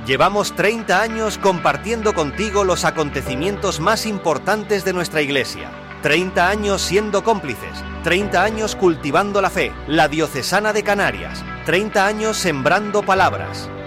Llevamos 30 años compartiendo contigo los acontecimientos más importantes de nuestra Iglesia. 30 años siendo cómplices, 30 años cultivando la fe, la Diocesana de Canarias, 30 años sembrando palabras.